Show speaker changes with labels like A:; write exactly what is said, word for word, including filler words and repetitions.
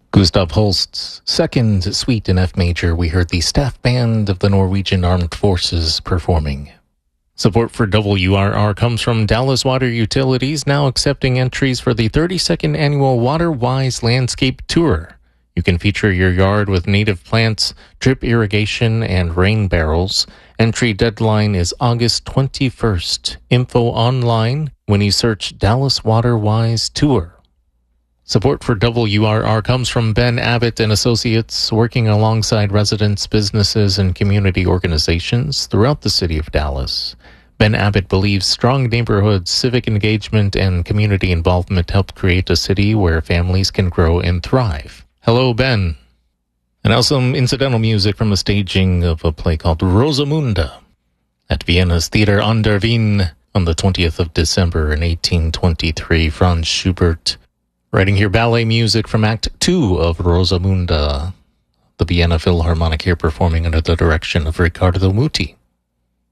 A: Gustav Holst's second suite in F major, we heard the staff band of the Norwegian Armed Forces performing. Support for W R R comes from Dallas Water Utilities, now accepting entries for the thirty-second annual WaterWise Landscape Tour. You can feature your yard with native plants, drip irrigation, and rain barrels. Entry deadline is August twenty-first. Info online when you search Dallas WaterWise Tour. Support for W R R comes from Ben Abbott and Associates, working alongside residents, businesses, and community organizations throughout the city of Dallas. Ben Abbott believes strong neighborhoods, civic engagement, and community involvement help create a city where families can grow and thrive. Hello, Ben. And now some incidental music from a staging of a play called Rosamunda at Vienna's Theater an der Wien on the twentieth of December in eighteen twenty-three. Franz Schubert writing here ballet music from Act two of Rosamunda. The Vienna Philharmonic here performing under the direction of Riccardo Muti.